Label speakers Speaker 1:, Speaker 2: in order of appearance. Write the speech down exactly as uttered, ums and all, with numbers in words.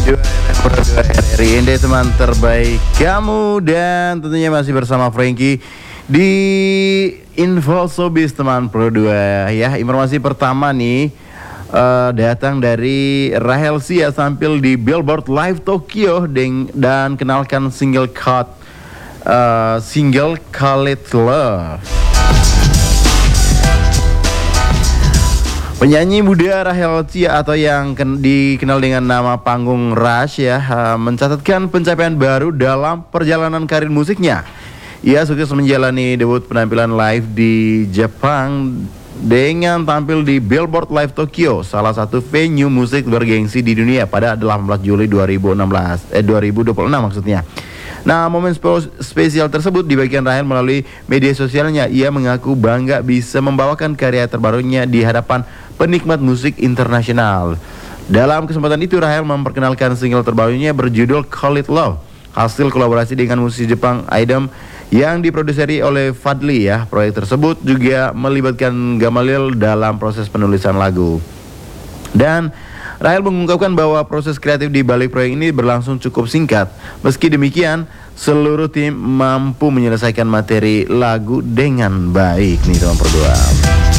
Speaker 1: dua R R I Inde teman terbaik kamu, dan tentunya masih bersama Frankie di Info Showbiz teman Pro dua ya. Informasi pertama nih uh, datang dari Rahel Sia tampil di Billboard Live Tokyo deng, dan kenalkan single cut uh, single Call It Love. Penyanyi muda Rahel Sia atau yang dikenal dengan nama panggung Rush ya, mencatatkan pencapaian baru dalam perjalanan karir musiknya. Ia sukses menjalani debut penampilan live di Jepang dengan tampil di Billboard Live Tokyo, salah satu venue musik bergengsi di dunia pada delapan belas Juli dua ribu enam belas eh dua ribu dua puluh enam maksudnya. Nah, momen spesial tersebut dibagikan Rahel melalui media sosialnya. Ia mengaku bangga bisa membawakan karya terbarunya di hadapan penikmat musik internasional. Dalam kesempatan itu, Rahel memperkenalkan single terbarunya berjudul Call It Love, hasil kolaborasi dengan musisi Jepang Idem yang diproduseri oleh Fadli ya. Proyek tersebut juga melibatkan Gamalil dalam proses penulisan lagu. Dan Rahel mengungkapkan bahwa proses kreatif di balik proyek ini berlangsung cukup singkat. Meski demikian, seluruh tim mampu menyelesaikan materi lagu dengan baik nih teman berdua.